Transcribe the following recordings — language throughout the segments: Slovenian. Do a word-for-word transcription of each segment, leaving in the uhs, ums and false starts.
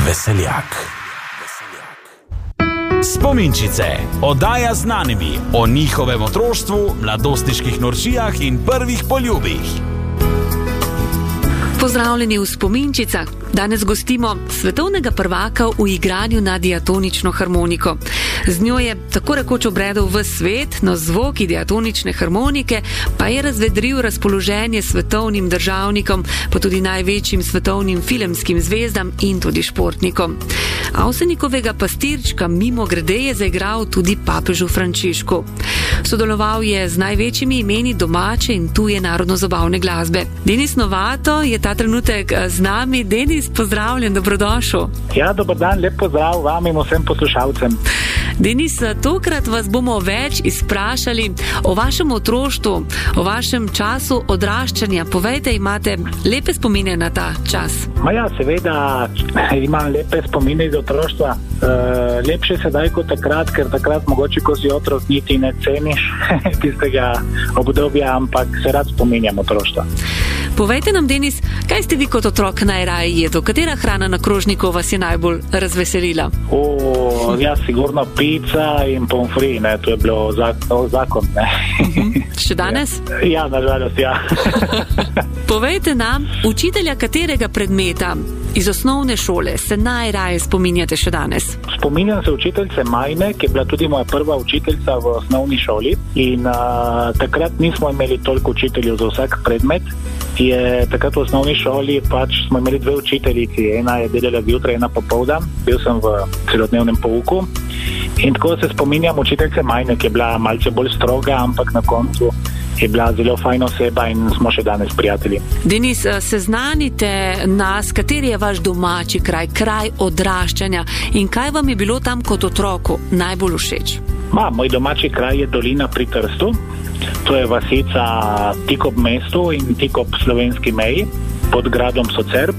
Veseljak. Spominčice, oddaja z znanimi o njihovem otroštvu, mladostniških norčijah in prvih poljubih. Pozdravljeni v Spominčicah. Danes gostimo svetovnega prvaka v igranju na diatonično harmoniko. Z njo je tako rekoč obredel v svet, no zvoki diatonične harmonike pa je razvedril razpoloženje svetovnim državnikom, pa tudi največjim svetovnim filmskim zvezdam in tudi športnikom. Avsenikovega pastirčka mimo grede je zaigral tudi papežu Frančišku. Sodeloval je z največjimi imeni domače in tuje narodno-zabavne glasbe. Denis Novato je ta trenutek z nami. Denis, pozdravljen, dobrodošel. Ja, dober dan, lep pozdrav vam in vsem poslušalcem. Denis, tokrat vas bomo več izprašali o vašem otroštvu, o vašem času odraščanja. Povejte, imate lepe spomine na ta čas? Ma ja, seveda imam lepe spomine iz otroštva. E, lepše sedaj kot takrat, ker takrat mogoče, ko si otrok, niti ne ceniš tistega obdobja, ampak se rad spominjam otroštva. Povejte nam, Denis, kaj ste vi kot otrok najraje jedel? Katera hrana na krožniku vas je najbolj razveselila? O, ja, sigurno pizza in pomfri, ne, to je bilo zakon, zakon ne. Uh-huh. Še danes? Ja, ja, nažalost, ja. Povejte nam, učitelja katerega predmeta iz osnovne šole se najraje spominjate še danes? Spominjam se učiteljice Majne, ki je bila tudi moja prva učiteljica v osnovni šoli in uh, takrat nismo imeli toliko učiteljev za vsak predmet. Je takrat v osnovni šoli pač smo imeli dve učiteljici, ena je delala zjutraj, ena popoldan, bil sem v celodnevnem pouku in tako se spominjam učiteljice Majne, ki je bila malce bolj stroga, ampak na koncu je bila zelo fajna oseba in smo še danes prijatelji. Denis, seznanite nas, kateri je vaš domači kraj, kraj odraščanja in kaj vam je bilo tam kot otroku najbolj všeč? Ma, moj domači kraj je Dolina pri Trstu. To je vasica tik ob mestu in tik ob slovenski meji, pod gradom Socerb.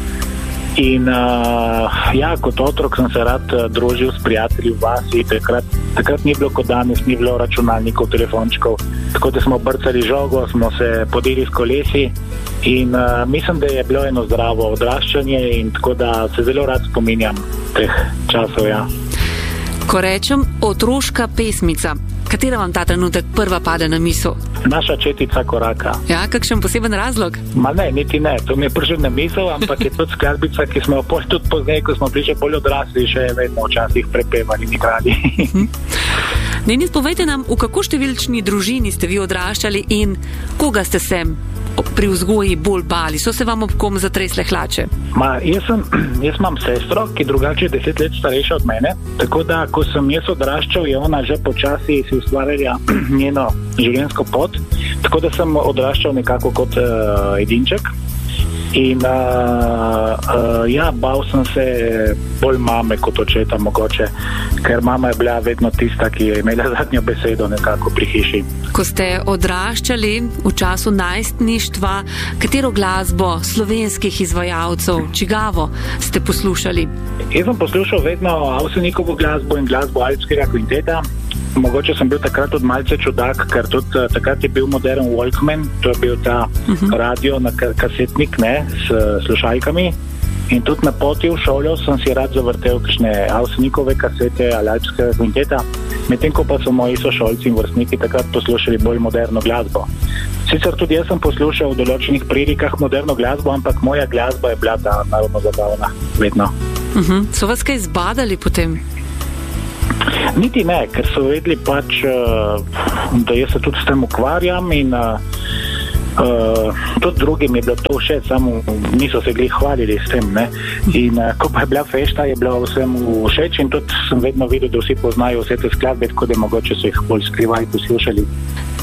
In uh, ja, kot otrok sem se rad uh, družil s prijatelji v vasi. Takrat, takrat ni bilo kot danes, ni bilo računalnikov, telefončkov. Tako da smo brcali žogo, smo se podili s kolesi in uh, mislim, da je bilo eno zdravo odraščanje in tako da se zelo rad spominjam teh časov, ja. Ko rečem otroška pesmica, katera vam ta trenutek prva pade na misel? Naša četica koraka. Ja, kakšen poseben razlog? Ma ne, niti ne, to mi je prišel na misel, ampak je tudi skladbica, ki smo jo pol tudi pozneje, ko smo bili že bolj odrasli, še vedno včasih prepevali in igrali. Denis, povejte nam, v kako številčni družini ste vi odraščali in koga ste se pri vzgoji bolj bali? So se vam ob kom zatresle hlače? Ma, jaz, sem, jaz imam sestro, ki drugače je deset let starejša od mene, tako da, ko sem jaz odraščal, je ona že počasi si ustvarjala njeno življenjsko pot, tako da sem odraščal nekako kot uh, edinček. In uh, uh, ja, bal sem se bolj mame kot očeta mogoče, ker mama je bila vedno tista, ki je imela zadnjo besedo nekako pri hiši. Ko ste odraščali v času najstništva, katero glasbo slovenskih izvajalcev, čigavo ste poslušali? Jaz sem poslušal vedno Avsenikovo glasbo in glasbo Alpskega kvinteta. Mogoče sem bil takrat od malce čudak, ker tudi uh, takrat je bil modern Walkman, to je bil ta uh-huh. radio na kasetnik, ne, s slušalkami. In tudi na poti v šolo sem si rad zavrtel kakšne Avsenikove kasete ali Alpskega kvinteta, medtem ko pa so moji sošolci in vrstniki takrat poslušali bolj moderno glasbo. Sicer tudi jaz sem poslušal v določenih prilikah moderno glasbo, ampak moja glasba je bila ta narodno-zabavna, vedno. Uh-huh. So vas kaj zbadali potem? Niti ne, ker so vedeli pač, da jaz se tudi s tem ukvarjam in uh, uh, tudi drugim je bilo to všeč, samo niso se glih hvalili s tem, ne. In uh, ko pa je bila fešta, je bilo vsem všeč in tudi sem vedno videl, da vsi poznajo vse te skladbe, tako da mogoče so jih bolj skrivaj poslušali.